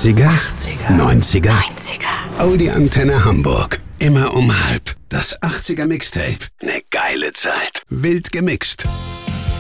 80er? 90er? Audi Antenne Hamburg. Immer um halb. Das 80er Mixtape. Ne geile Zeit. Wild gemixt.